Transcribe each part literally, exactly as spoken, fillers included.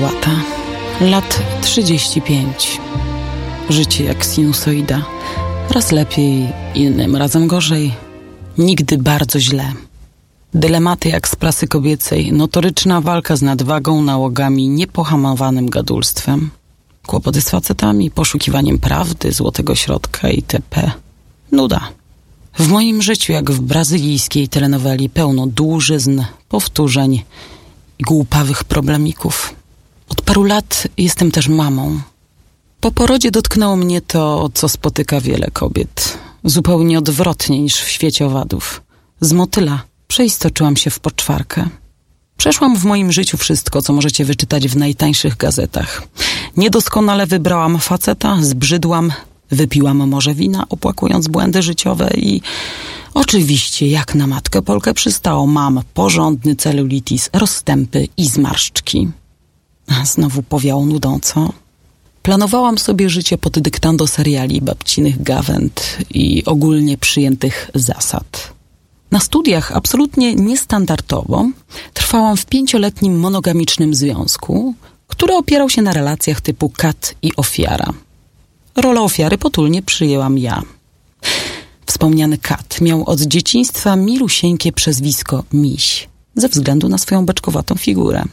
Łata. Lat trzydzieści pięć. Życie jak sinusoida. Raz lepiej, innym razem gorzej. Nigdy bardzo źle. Dylematy jak z prasy kobiecej. Notoryczna walka z nadwagą, nałogami, niepohamowanym gadulstwem. Kłopoty z facetami, poszukiwaniem prawdy, złotego środka itp. Nuda. W moim życiu, jak w brazylijskiej telenoweli, pełno dłużyzn, powtórzeń i głupawych problemików. Od paru lat jestem też mamą. Po porodzie dotknęło mnie to, co spotyka wiele kobiet. Zupełnie odwrotnie niż w świecie owadów. Z motyla przeistoczyłam się w poczwarkę. Przeszłam w moim życiu wszystko, co możecie wyczytać w najtańszych gazetach. Niedoskonale wybrałam faceta, zbrzydłam, wypiłam morze wina, opłakując błędy życiowe i oczywiście, jak na matkę Polkę przystało, mam porządny celulitis, rozstępy i zmarszczki. Znowu powiało nudą, co? Planowałam sobie życie pod dyktando seriali, babcinych gawęd i ogólnie przyjętych zasad. Na studiach absolutnie niestandardowo trwałam w pięcioletnim monogamicznym związku, który opierał się na relacjach typu kat i ofiara. Rolę ofiary potulnie przyjęłam ja. Wspomniany kat miał od dzieciństwa milusieńkie przezwisko Miś, ze względu na swoją beczkowatą figurę.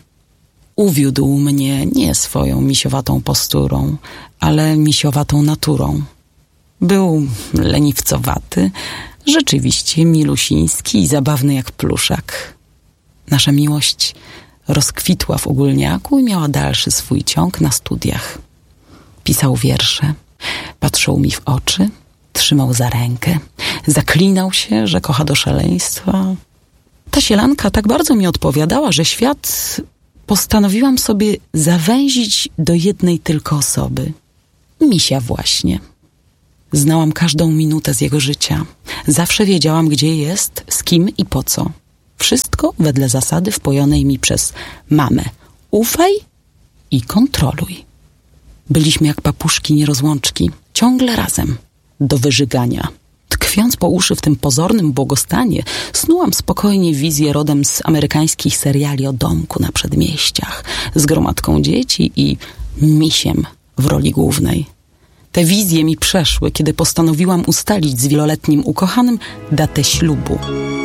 Uwiódł mnie nie swoją misiowatą posturą, ale misiowatą naturą. Był leniwcowaty, rzeczywiście milusiński i zabawny jak pluszak. Nasza miłość rozkwitła w ogólniaku i miała dalszy swój ciąg na studiach. Pisał wiersze, patrzył mi w oczy, trzymał za rękę, zaklinał się, że kocha do szaleństwa. Ta sielanka tak bardzo mi odpowiadała, że świat postanowiłam sobie zawęzić do jednej tylko osoby. Misia właśnie. Znałam każdą minutę z jego życia. Zawsze wiedziałam, gdzie jest, z kim i po co. Wszystko wedle zasady wpojonej mi przez mamę. Ufaj i kontroluj. Byliśmy jak papuszki nierozłączki, ciągle razem, do wyżygania. Tkwiąc po uszy w tym pozornym błogostanie, snułam spokojnie wizję rodem z amerykańskich seriali o domku na przedmieściach, z gromadką dzieci i misiem w roli głównej. Te wizje mi przeszły, kiedy postanowiłam ustalić z wieloletnim ukochanym datę ślubu.